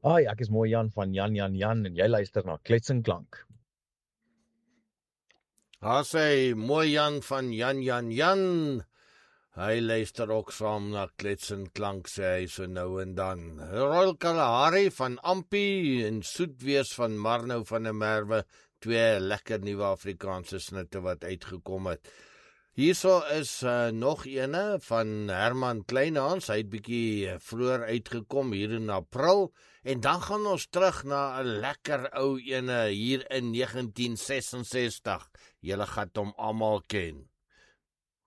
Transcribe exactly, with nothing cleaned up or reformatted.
Hi, ek is mooi Jan van Jan Jan Jan en jy luister na Klets en Klank. Daar sê mooi Jan van Jan Jan Jan. Hy luister ook saam na Klets en Klank, sê hy so nou en dan. Royal Kalahari van Ampie en Soetwees van Marnou van der Merwe, twee lekker nuwe Afrikaanse snitte wat uitgekom het. Hierso is uh, nog ene van Herman Kleinhans, hy het bietjie vroeër uitgekom hier in April, en dan gaan ons terug na 'n lekker ou ene hier in negentien sesensestig. Julle gaan hom almal ken.